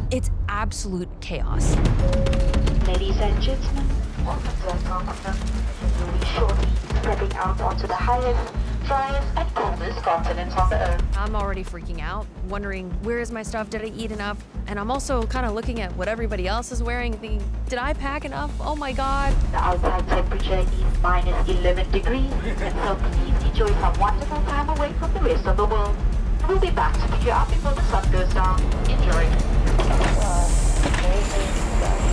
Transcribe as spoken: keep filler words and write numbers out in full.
It's absolute chaos. Ladies and gentlemen, welcome to our continent. We'll be shortly stepping out onto the highest, driest, and coldest continent on the earth. I'm already freaking out, wondering where is my stuff? Did I eat enough? And I'm also kind of looking at what everybody else is wearing, thinking, did I pack enough? Oh my God. The outside temperature is minus eleven degrees, and so please enjoy some wonderful time away from the rest of the world. We'll be back to pick you up before the sun goes down. Enjoy.